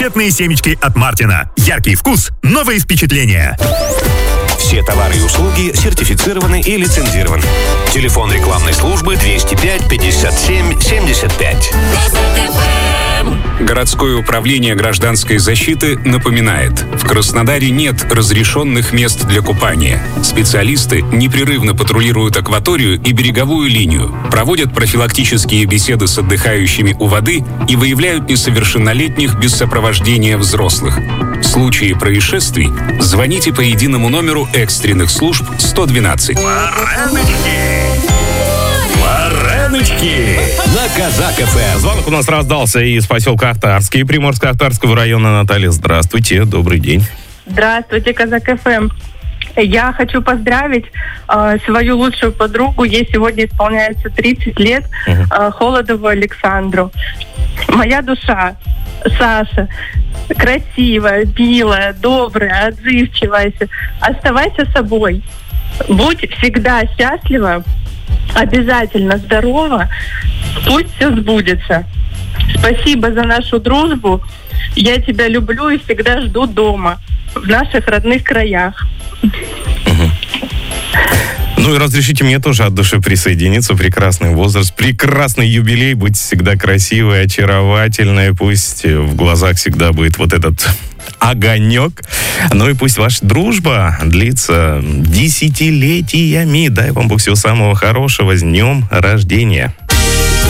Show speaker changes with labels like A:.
A: Конфетные семечки от Мартина. Яркий вкус, новые впечатления.
B: Все товары и услуги сертифицированы и лицензированы. Телефон рекламной службы 205 57 75.
C: Городское управление гражданской защиты напоминает: в Краснодаре нет разрешенных мест для купания. Специалисты непрерывно патрулируют акваторию и береговую линию, проводят профилактические беседы с отдыхающими у воды и выявляют несовершеннолетних без сопровождения взрослых. В случае происшествий звоните по единому номеру экстренных служб 112.
D: Вареночки на Казак ФМ.
E: Звонок у нас раздался из поселка Ахтарский, Приморско-Ахтарского района. Наталья, здравствуйте, добрый день.
F: Здравствуйте, Казак ФМ. Я хочу поздравить свою лучшую подругу. Ей сегодня исполняется 30 лет, Холодову Александру. Моя душа, Саша, красивая, милая, добрая, отзывчивая. Оставайся собой. Будь всегда счастлива, обязательно здорова. Пусть все сбудется. Спасибо за нашу дружбу. Я тебя люблю и всегда жду дома, в наших родных краях.
E: Ну и разрешите мне тоже от души присоединиться. Прекрасный возраст, прекрасный юбилей. Будьте всегда красивой, очаровательной. Пусть в глазах всегда будет вот этот огонек. Ну и пусть ваша дружба длится десятилетиями. Дай вам Бог всего самого хорошего. С днем рождения.